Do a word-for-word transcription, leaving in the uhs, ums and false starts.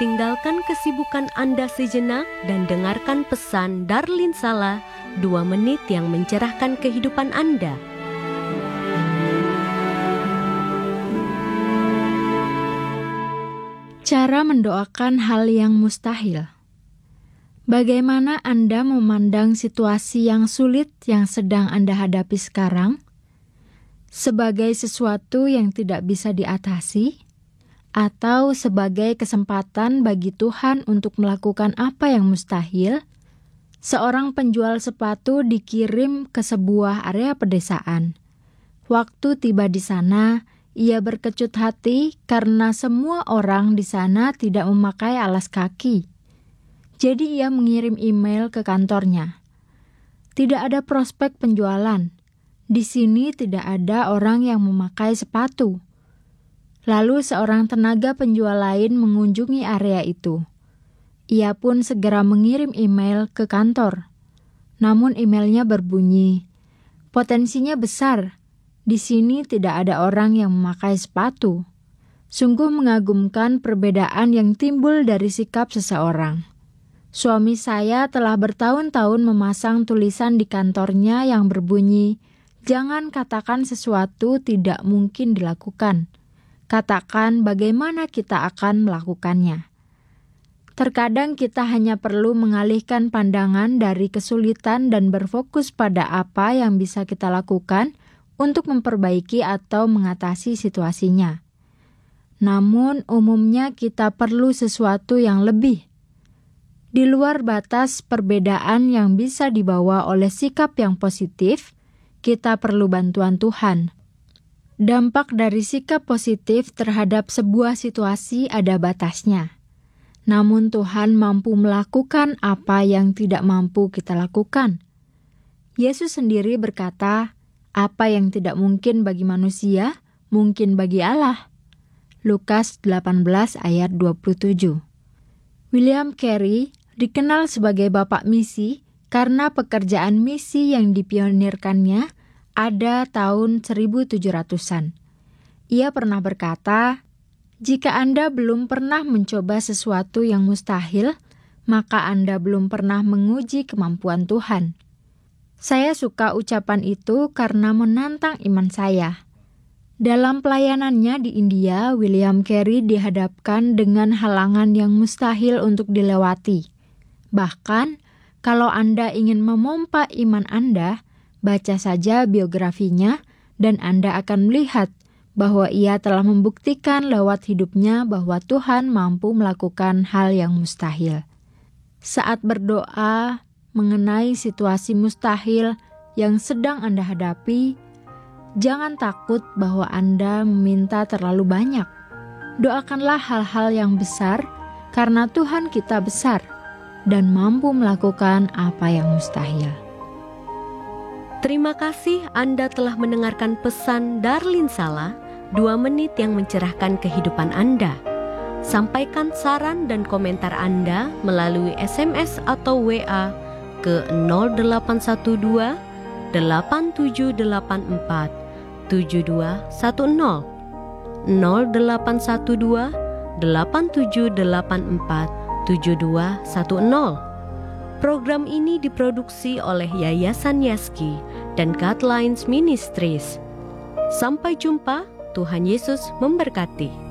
tinggalkan kesibukan Anda sejenak dan dengarkan pesan Darlin Sala, dua menit yang mencerahkan kehidupan Anda. Cara mendoakan hal yang mustahil. Bagaimana Anda memandang situasi yang sulit yang sedang Anda hadapi sekarang? Sebagai sesuatu yang tidak bisa diatasi? Atau sebagai kesempatan bagi Tuhan untuk melakukan apa yang mustahil? Seorang penjual sepatu dikirim ke sebuah area pedesaan. Waktu tiba di sana, ia berkecut hati karena semua orang di sana tidak memakai alas kaki. Jadi ia mengirim email ke kantornya. Tidak ada prospek penjualan. Di sini tidak ada orang yang memakai sepatu. Lalu seorang tenaga penjual lain mengunjungi area itu. Ia pun segera mengirim email ke kantor. Namun emailnya berbunyi, "Potensinya besar. Di sini tidak ada orang yang memakai sepatu." Sungguh mengagumkan perbedaan yang timbul dari sikap seseorang. Suami saya telah bertahun-tahun memasang tulisan di kantornya yang berbunyi, "Jangan katakan sesuatu tidak mungkin dilakukan. Katakan bagaimana kita akan melakukannya." Terkadang kita hanya perlu mengalihkan pandangan dari kesulitan dan berfokus pada apa yang bisa kita lakukan untuk memperbaiki atau mengatasi situasinya. Namun umumnya kita perlu sesuatu yang lebih. Di luar batas perbedaan yang bisa dibawa oleh sikap yang positif, kita perlu bantuan Tuhan. Dampak dari sikap positif terhadap sebuah situasi ada batasnya. Namun Tuhan mampu melakukan apa yang tidak mampu kita lakukan. Yesus sendiri berkata, "Apa yang tidak mungkin bagi manusia, mungkin bagi Allah." Lukas delapan belas ayat dua puluh tujuh. William Carey dikenal sebagai bapak misi karena pekerjaan misi yang dipionirkannya ada tahun seribu tujuh ratusan. Ia pernah berkata, "Jika Anda belum pernah mencoba sesuatu yang mustahil, maka Anda belum pernah menguji kemampuan Tuhan." Saya suka ucapan itu karena menantang iman saya. Dalam pelayanannya di India, William Carey dihadapkan dengan halangan yang mustahil untuk dilewati. Bahkan, kalau Anda ingin memompa iman Anda, baca saja biografinya dan Anda akan melihat bahwa ia telah membuktikan lewat hidupnya bahwa Tuhan mampu melakukan hal yang mustahil. Saat berdoa mengenai situasi mustahil yang sedang Anda hadapi, jangan takut bahwa Anda meminta terlalu banyak. Doakanlah hal-hal yang besar karena Tuhan kita besar dan mampu melakukan apa yang mustahil. Terima kasih Anda telah mendengarkan pesan Darlin Sala, dua menit yang mencerahkan kehidupan Anda. Sampaikan saran dan komentar Anda melalui S M S atau W A ke nol delapan satu dua delapan tujuh delapan empat tujuh dua satu nol nol delapan satu dua delapan tujuh delapan empat tujuh dua satu nol. Program ini diproduksi oleh Yayasan Yaski dan Guidelines Ministries. Sampai jumpa, Tuhan Yesus memberkati.